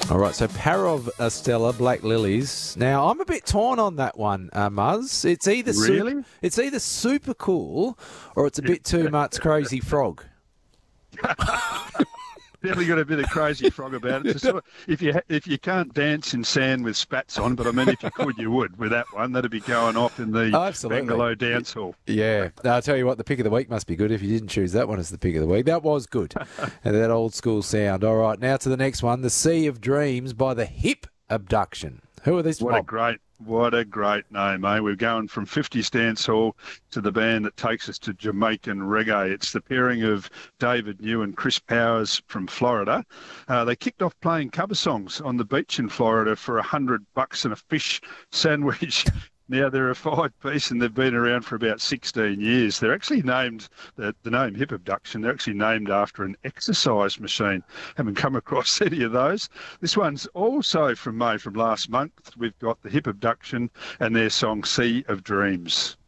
All right, so Parov Stella, Black Lilies. Now, I'm a bit torn on that one, Muzz. It's either Really? it's either super cool or it's a bit too much Crazy Frog. Definitely got a bit of Crazy Frog about it. So if you can't dance in sand with spats on, but I mean, if you could, you would with that one. That'd be going off in the Absolutely. Bangalow dance hall. Yeah. I'll tell you what, the pick of the week must be good if you didn't choose that one as the pick of the week. That was good. And that old school sound. All right, now to the next one, The Sea of Dreams by the Hip Abduction. Who are these? What a great name, eh? We're going from 50s dance hall to the band that takes us to Jamaican reggae. It's the pairing of David New and Chris Powers from Florida. They kicked off playing cover songs on the beach in Florida for $100 and a fish sandwich. Now they're a 5-piece and they've been around for about 16 years. They're actually named, the name Hip Abduction, they're actually named after an exercise machine. Haven't come across any of those. This one's also from last month. We've got the Hip Abduction and their song Sea of Dreams.